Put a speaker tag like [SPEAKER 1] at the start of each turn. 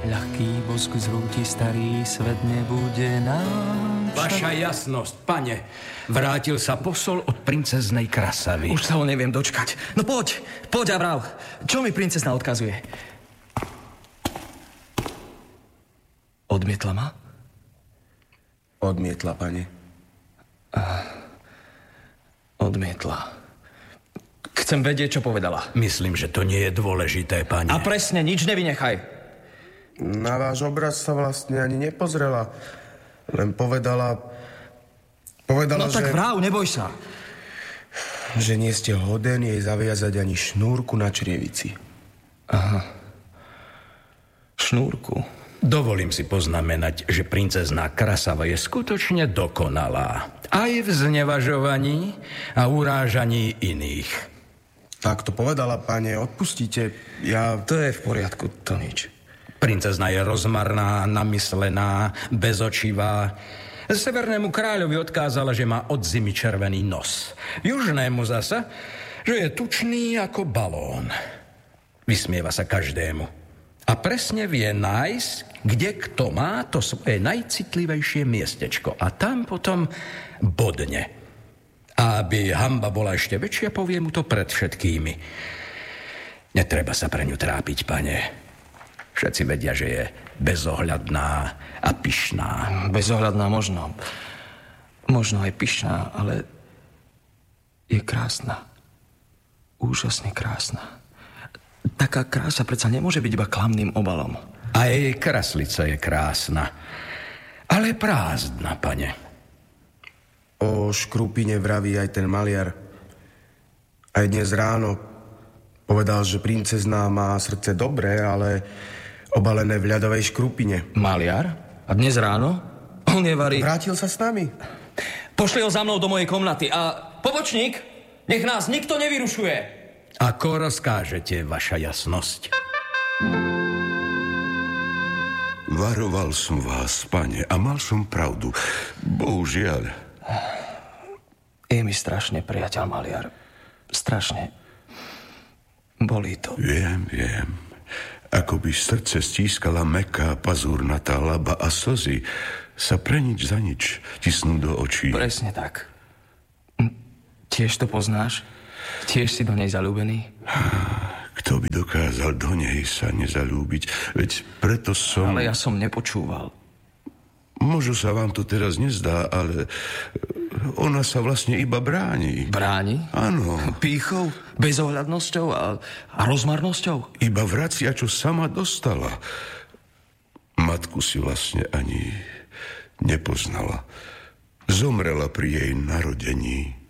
[SPEAKER 1] Ľahký bosk zrúti starý, svet nebude nám.
[SPEAKER 2] Vaša jasnosť, pane, vrátil sa posol od princeznej Krasavy.
[SPEAKER 3] Už sa ho neviem dočkať. No poď a vrav. Čo mi princezna odkazuje? Odmietla ma?
[SPEAKER 4] Odmietla, pane.
[SPEAKER 3] Odmietla. Chcem vedieť, čo povedala.
[SPEAKER 2] Myslím, že to nie je dôležité, pane.
[SPEAKER 3] A presne, nič nevynechaj.
[SPEAKER 4] Na váš obraz sa vlastne ani nepozrela. Len povedala,
[SPEAKER 3] no tak
[SPEAKER 4] že...
[SPEAKER 3] vrav, neboj sa.
[SPEAKER 4] Že nie ste hoden jej zaviazať ani šnúrku na črievici.
[SPEAKER 3] Aha. Šnúrku.
[SPEAKER 2] Dovolím si poznamenať, že princezná Krasava je skutočne dokonalá. Aj v znevažovaní a urážaní iných.
[SPEAKER 4] Tak to povedala, pane, odpustíte.
[SPEAKER 3] To je v poriadku, to nič.
[SPEAKER 2] Princezna je rozmarná, namyslená, bezočivá. Severnému kráľovi odkázala, že má od zimy červený nos. Južnému zasa, že je tučný ako balón. Vysmieva sa každému. A presne vie nájsť, kde kto má to svoje najcitlivejšie miestečko. A tam potom bodne. A aby hanba bola ešte väčšia, povie mu to pred všetkými. Netreba sa pre ňu trápiť, pane. Všetci vedia, že je bezohľadná a pyšná.
[SPEAKER 3] Bezohľadná možno. Možno aj pyšná, ale je krásna. Úžasne krásna. Taká krása predsa nemôže byť iba klamným obalom.
[SPEAKER 2] A jej kraslica je krásna, ale prázdna, pane.
[SPEAKER 4] O škrupine vraví aj ten maliar. Aj dnes ráno povedal, že princezná má srdce dobré, ale obalené v ľadovej škrupine.
[SPEAKER 3] Maliar? A dnes ráno? On je varí...
[SPEAKER 4] Vrátil sa s nami.
[SPEAKER 3] Pošli ho za mnou do mojej komnaty a pobočník, nech nás nikto nevyrušuje.
[SPEAKER 2] Ako rozkážete, vaša jasnosť?
[SPEAKER 5] Varoval som vás, pane, a mal som pravdu. Bohužiaľ.
[SPEAKER 3] Je mi strašne, priateľ maliar. Strašne. Bolí to.
[SPEAKER 5] Viem. Ako by srdce stískala mäkká pazúrnatá laba a slzy sa pre nič za nič tisnú do očí.
[SPEAKER 3] Presne tak. Tiež to poznáš? Tiež si do nej zaľúbený?
[SPEAKER 5] Kto by dokázal do nej sa nezalúbiť? Veď preto som...
[SPEAKER 3] Ale ja som nepočúval.
[SPEAKER 5] Možno sa vám to teraz nezdá, ale ona sa vlastne iba bráni.
[SPEAKER 3] Bráni?
[SPEAKER 5] Áno.
[SPEAKER 3] Pýchou, bezohľadnosťou a rozmarnosťou?
[SPEAKER 5] Iba vracia, čo sama dostala. Matku si vlastne ani nepoznala. Zomrela pri jej narodení.